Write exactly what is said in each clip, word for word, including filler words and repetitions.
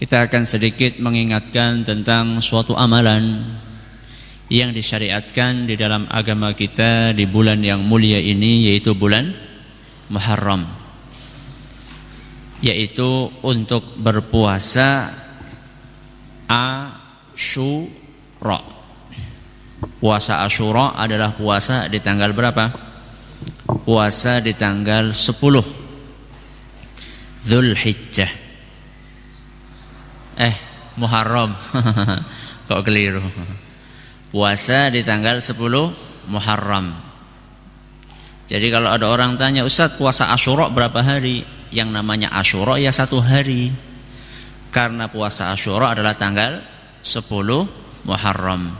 Kita akan sedikit mengingatkan tentang suatu amalan yang disyariatkan di dalam agama kita di bulan yang mulia ini, yaitu bulan Muharram, yaitu untuk berpuasa Asyura. Puasa Asyura adalah puasa di tanggal berapa? Puasa di tanggal sepuluh Dzulhijjah. Eh, Muharram. Kok keliru? Puasa di tanggal sepuluh Muharram. Jadi kalau ada orang tanya, Ustaz, puasa Asyura berapa hari? Yang namanya Asyura ya satu hari. Karena puasa Asyura adalah tanggal sepuluh Muharram.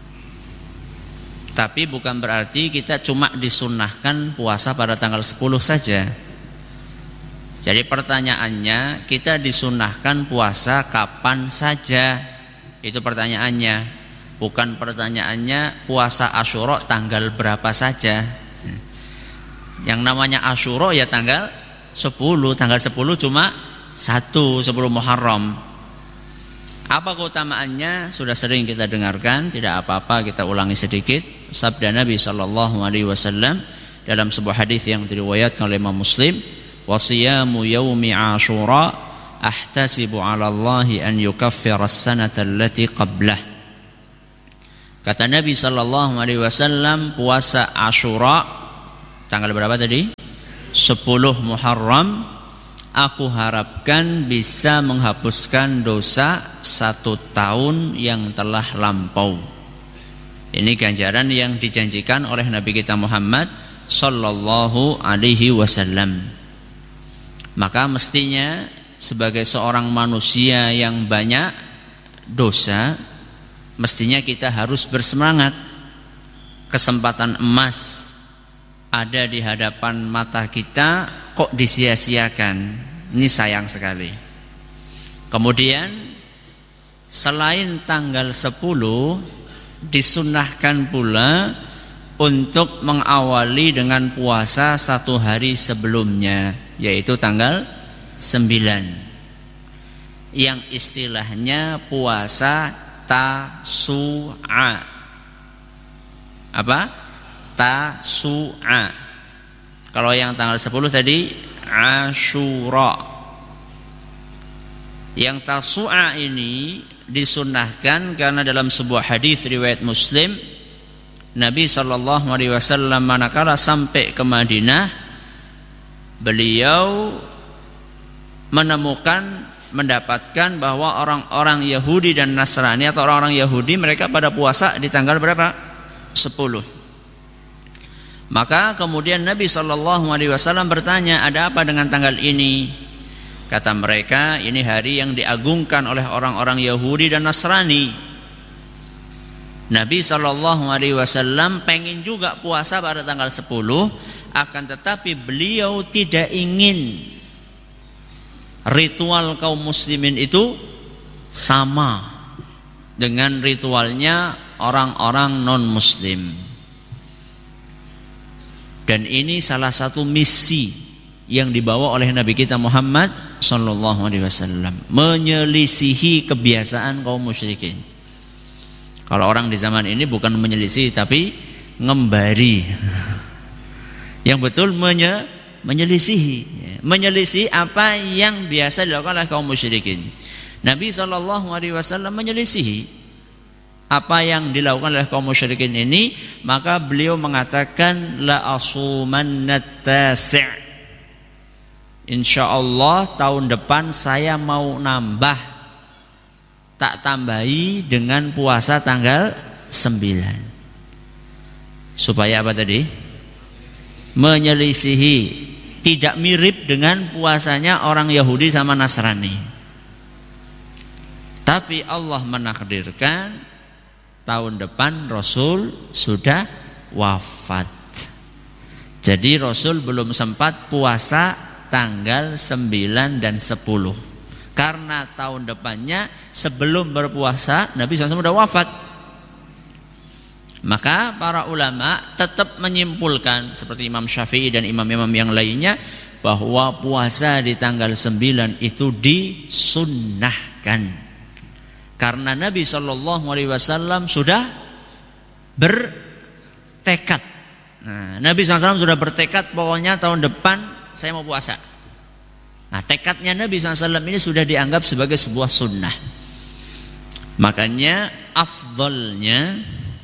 Tapi bukan berarti kita cuma disunnahkan puasa pada tanggal sepuluh saja. Jadi pertanyaannya, kita disunnahkan puasa kapan saja? Itu pertanyaannya. Bukan pertanyaannya puasa Asyura tanggal berapa saja. Yang namanya Asyura ya tanggal sepuluh. Tanggal sepuluh cuma satu, sepuluh Muharram. Apa keutamaannya? Sudah sering kita dengarkan, tidak apa-apa kita ulangi sedikit. Sabda Nabi sallallahu alaihi wasallam dalam sebuah hadis yang diriwayatkan oleh Imam Muslim, wa siyamu yaumi Asyura ahtasibu 'ala Allahi an yukaffira as-sanata allati qablah. Kata Nabi sallallahu alaihi wasallam, puasa Asyura tanggal berapa tadi? sepuluh Muharram, aku harapkan bisa menghapuskan dosa satu tahun yang telah lampau. Ini ganjaran yang dijanjikan oleh Nabi kita Muhammad sallallahu alaihi wasallam. Maka mestinya sebagai seorang manusia yang banyak dosa, mestinya kita harus bersemangat. Kesempatan emas ada di hadapan mata kita, kok disia-siakan? Ini sayang sekali. Kemudian selain tanggal sepuluh, disunnahkan pula untuk mengawali dengan puasa satu hari sebelumnya, yaitu tanggal sembilan, yang istilahnya puasa Tasu'a. Apa? Tasu'a. Kalau yang tanggal sepuluh tadi Asyura. Yang Tasu'a ini disunnahkan karena dalam sebuah hadis riwayat Muslim, Nabi sallallahu alaihi wasallam manakala sampai ke Madinah, beliau menemukan, mendapatkan bahwa orang-orang Yahudi dan Nasrani atau orang-orang Yahudi mereka pada puasa di tanggal berapa? sepuluh. Maka kemudian Nabi sallallahu alaihi wasallam bertanya, ada apa dengan tanggal ini? Kata mereka, ini hari yang diagungkan oleh orang-orang Yahudi dan Nasrani. Nabi sallallahu alaihi wasallam pengen juga puasa pada tanggal sepuluh, akan tetapi beliau tidak ingin ritual kaum muslimin itu sama dengan ritualnya orang-orang non-muslim. Dan ini salah satu misi yang dibawa oleh Nabi kita Muhammad sallallahu alaihi wasallam, menyelisihi kebiasaan kaum musyrikin. Kalau orang di zaman ini bukan menyelisih tapi ngembari. Yang betul menye, menyelisihi, menyelisihi apa yang biasa dilakukan oleh kaum musyrikin. Nabi sallallahu alaihi wasallam menyelisihi apa yang dilakukan oleh kaum musyrikin ini, maka beliau mengatakan la asumannat tasi'. Insyaallah tahun depan saya mau nambah, tak tambahi dengan puasa tanggal sembilan. Supaya apa tadi? Menyelisihi, tidak mirip dengan puasanya orang Yahudi sama Nasrani. Tapi Allah menakdirkan tahun depan Rasul sudah wafat. Jadi Rasul belum sempat puasa tanggal sembilan dan sepuluh. Karena tahun depannya sebelum berpuasa Nabi shallallahu alaihi wasallam sudah wafat. Maka para ulama tetap menyimpulkan, seperti Imam Syafi'i dan imam-imam yang lainnya, bahwa puasa di tanggal sembilan itu disunnahkan. Karena Nabi shallallahu alaihi wasallam sudah bertekad. Nah, Nabi shallallahu alaihi wasallam sudah bertekad pokoknya tahun depan saya mau puasa. Nah, tekadnya Nabi shallallahu alaihi wasallam ini sudah dianggap sebagai sebuah sunnah. Makanya afdolnya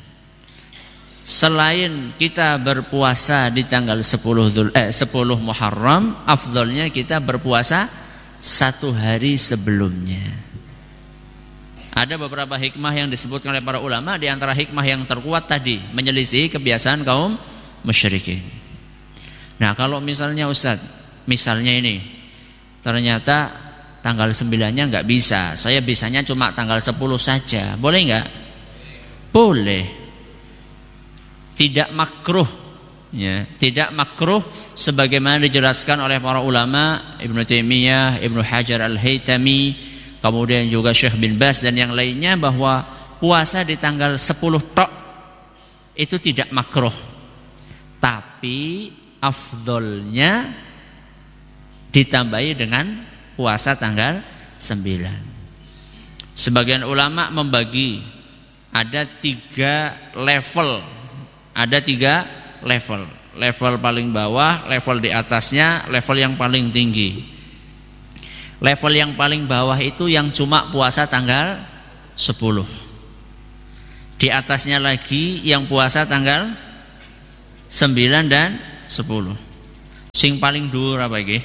selain kita berpuasa di tanggal sepuluh, eh, sepuluh Muharram, afdolnya kita berpuasa satu hari sebelumnya. Ada beberapa hikmah yang disebutkan oleh para ulama. Di antara hikmah yang terkuat tadi, menyelisihi kebiasaan kaum musyrikin. Nah, kalau misalnya Ustadz, misalnya ini ternyata tanggal sembilannya nggak bisa, saya bisanya cuma tanggal sepuluh saja, boleh nggak? Boleh. Tidak makruh, ya, tidak makruh sebagaimana dijelaskan oleh para ulama Ibnu Taimiyah, Ibnu Hajar Al-Haytami, kemudian juga Syekh bin Baz dan yang lainnya, bahwa puasa di tanggal sepuluh tok itu tidak makruh. Tapi afdolnya ditambahi dengan puasa tanggal sembilan. Sebagian ulama membagi ada tiga level. Ada tiga level. Level paling bawah, level di atasnya, level yang paling tinggi. Level yang paling bawah itu yang cuma puasa tanggal sepuluh. Di atasnya lagi yang puasa tanggal sembilan dan sepuluh. Sing paling dhuwur apa iki?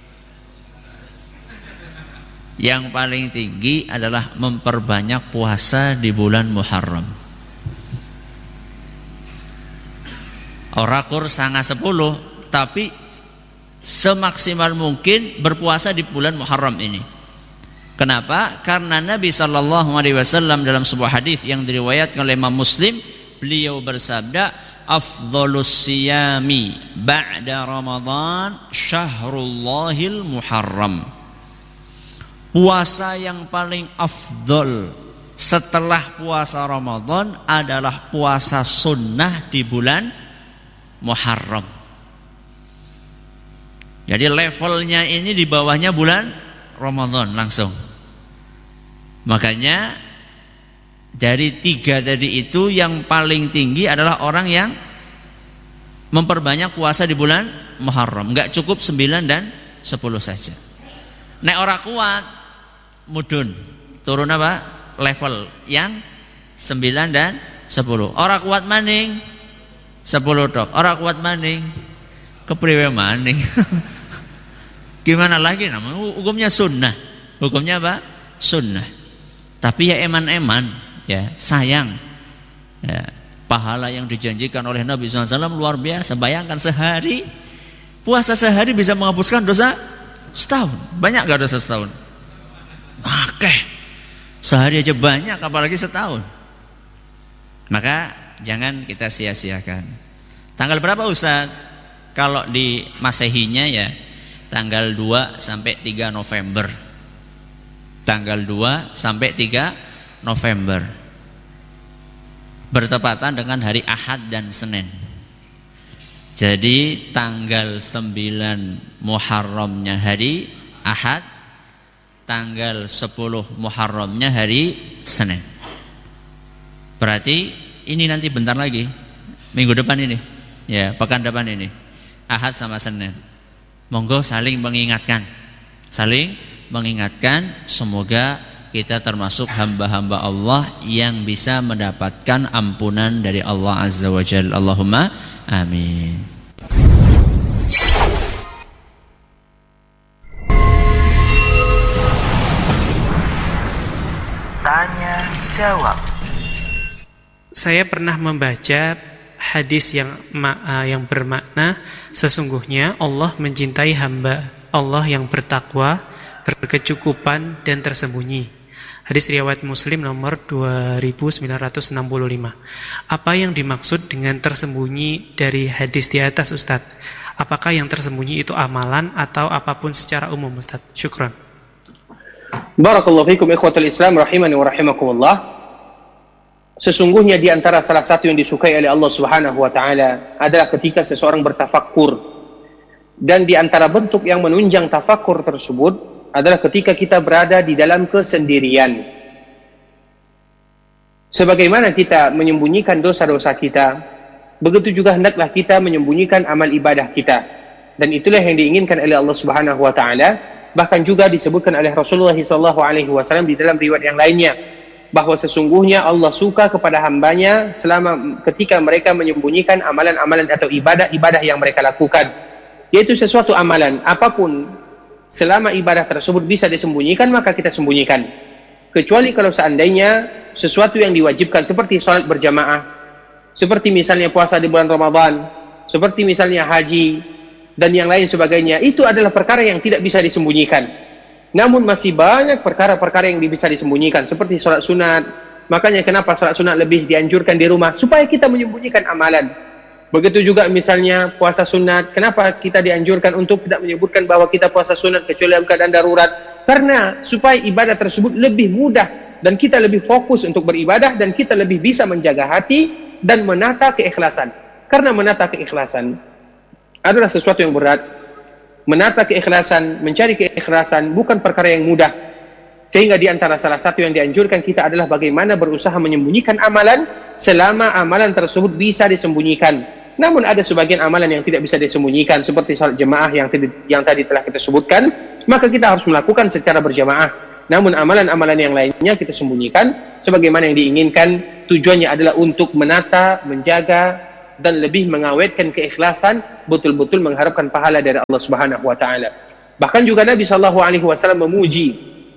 Yang paling tinggi adalah memperbanyak puasa di bulan Muharram. Ora kur sanga sepuluh, tapi semaksimal mungkin berpuasa di bulan Muharram ini. Kenapa? Karena Nabi shallallahu alaihi wasallam dalam sebuah hadis yang diriwayatkan oleh Imam Muslim, beliau bersabda, afdhalus siyami ba'da Ramadan syahrullahil Muharram. Puasa yang paling afdol setelah puasa Ramadan adalah puasa sunnah di bulan Muharram. Jadi levelnya ini di bawahnya bulan Ramadan langsung. Makanya dari tiga tadi itu yang paling tinggi adalah orang yang memperbanyak puasa di bulan Muharram. Enggak cukup sembilan dan sepuluh saja. Nek ora kuat mudun, turun apa? Level yang sembilan dan sepuluh. Ora kuat maning sepuluh tok, orang kuat maning, kepriwe maning. Gimana lagi namanya? Hukumnya sunnah. Hukumnya apa? Sunnah. Tapi ya eman-eman, ya sayang. Ya, pahala yang dijanjikan oleh Nabi shallallahu alaihi wasallam luar biasa. Bayangkan sehari, puasa sehari bisa menghapuskan dosa setahun. Banyak gak dosa setahun? Oke, sehari aja banyak, apalagi setahun. Maka jangan kita sia-siakan. Tanggal berapa Ustaz? Kalau di Masehinya ya tanggal dua sampai tiga November. Tanggal dua sampai tiga November. Bertepatan dengan hari Ahad dan Senin. Jadi tanggal sembilan Muharramnya hari Ahad, tanggal sepuluh Muharramnya hari Senin. Berarti ini nanti bentar lagi, minggu depan ini, ya pekan depan ini, Ahad sama Senin. Monggo saling mengingatkan, saling mengingatkan. Semoga kita termasuk hamba-hamba Allah yang bisa mendapatkan ampunan dari Allah Azza wa Jalla. Allahumma amin. Tanya jawab. Saya pernah membaca hadis yang ma- yang bermakna sesungguhnya Allah mencintai hamba Allah yang bertakwa, berkecukupan dan tersembunyi. Hadis riwayat Muslim nomor dua ribu sembilan ratus enam puluh lima. Apa yang dimaksud dengan tersembunyi dari hadis di atas, Ustaz? Apakah yang tersembunyi itu amalan atau apapun secara umum, Ustaz? Syukran. Barakallahu fikum ikhwatul Islam rahimani wa rahimakumullah. Sesungguhnya di antara salah satu yang disukai oleh Allah Subhanahu wa taala adalah ketika seseorang bertafakkur Dan di antara bentuk yang menunjang tafakur tersebut adalah ketika kita berada di dalam kesendirian. Sebagaimana kita menyembunyikan dosa-dosa kita, begitu juga hendaklah kita menyembunyikan amal ibadah kita. Dan itulah yang diinginkan oleh Allah Subhanahu wa taala, bahkan juga disebutkan oleh Rasulullah sallallahu alaihi wasallam di dalam riwayat yang lainnya, bahwa sesungguhnya Allah suka kepada hambanya selama ketika mereka menyembunyikan amalan-amalan atau ibadah-ibadah yang mereka lakukan. Yaitu sesuatu amalan, apapun selama ibadah tersebut bisa disembunyikan, maka kita sembunyikan. Kecuali kalau seandainya sesuatu yang diwajibkan seperti salat berjamaah, seperti misalnya puasa di bulan Ramadan, seperti misalnya haji, dan yang lain sebagainya, itu adalah perkara yang tidak bisa disembunyikan. Namun masih banyak perkara-perkara yang bisa disembunyikan, seperti salat sunat. Makanya kenapa salat sunat lebih dianjurkan di rumah? Supaya kita menyembunyikan amalan. Begitu juga misalnya puasa sunat, kenapa kita dianjurkan untuk tidak menyebutkan bahwa kita puasa sunat kecuali dalam keadaan darurat? Karena supaya ibadah tersebut lebih mudah dan kita lebih fokus untuk beribadah dan kita lebih bisa menjaga hati dan menata keikhlasan. Karena menata keikhlasan adalah sesuatu yang berat. Menata keikhlasan, mencari keikhlasan bukan perkara yang mudah. Sehingga di antara salah satu yang dianjurkan kita adalah bagaimana berusaha menyembunyikan amalan selama amalan tersebut bisa disembunyikan. Namun ada sebagian amalan yang tidak bisa disembunyikan, seperti salat jemaah yang, yang tadi telah kita sebutkan, maka kita harus melakukan secara berjamaah. Namun amalan-amalan yang lainnya kita sembunyikan, sebagaimana yang diinginkan. Tujuannya adalah untuk menata, menjaga, dan lebih mengawetkan keikhlasan, betul-betul mengharapkan pahala dari Allah Subhanahu wa taala. Bahkan juga Nabi sallallahu alaihi wasallam memuji,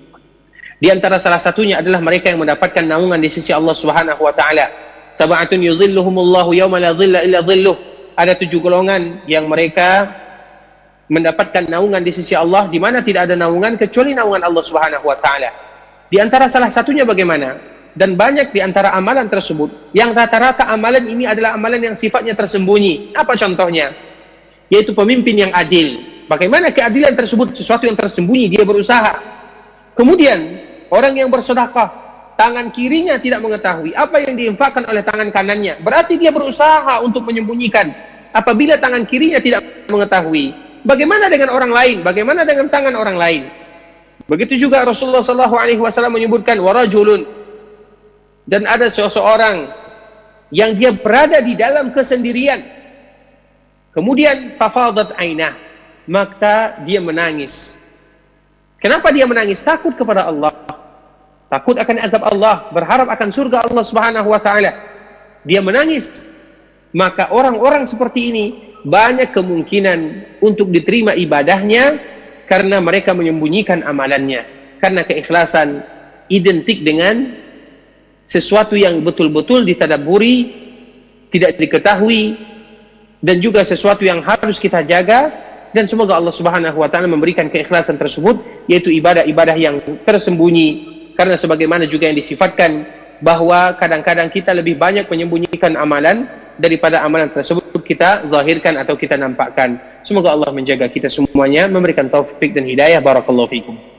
di antara salah satunya adalah mereka yang mendapatkan naungan di sisi Allah Subhanahu wa taala. Sab'atun yudhilluhumullahu yawma la dhilla illa dhilluh. Ada tujuh golongan yang mereka mendapatkan naungan di sisi Allah, di mana tidak ada naungan kecuali naungan Allah Subhanahu wa taala. Di antara salah satunya bagaimana? Dan banyak di antara amalan tersebut yang rata-rata amalan ini adalah amalan yang sifatnya tersembunyi. Apa contohnya? Yaitu pemimpin yang adil. Bagaimana keadilan tersebut? Sesuatu yang tersembunyi, dia berusaha. Kemudian orang yang bersedekah, tangan kirinya tidak mengetahui apa yang diinfakkan oleh tangan kanannya. Berarti dia berusaha untuk menyembunyikan. Apabila tangan kirinya tidak mengetahui, bagaimana dengan orang lain? Bagaimana dengan tangan orang lain? Begitu juga Rasulullah sallallahu alaihi wasallam menyebutkan warajulun, dan ada seseorang yang dia berada di dalam kesendirian. Kemudian fafadat ainah, maka dia menangis. Kenapa dia menangis? Takut kepada Allah. Takut akan azab Allah, berharap akan surga Allah Subhanahu wa taala. Dia menangis. Maka orang-orang seperti ini banyak kemungkinan untuk diterima ibadahnya karena mereka menyembunyikan amalannya. Karena keikhlasan identik dengan sesuatu yang betul-betul ditadaburi, tidak diketahui, dan juga sesuatu yang harus kita jaga. Dan semoga Allah Subhanahu wa taala memberikan keikhlasan tersebut, yaitu ibadah-ibadah yang tersembunyi. Karena sebagaimana juga yang disifatkan bahwa kadang-kadang kita lebih banyak menyembunyikan amalan daripada amalan tersebut kita zahirkan atau kita nampakkan. Semoga Allah menjaga kita semuanya, memberikan taufik dan hidayah. Barakallahu fikum.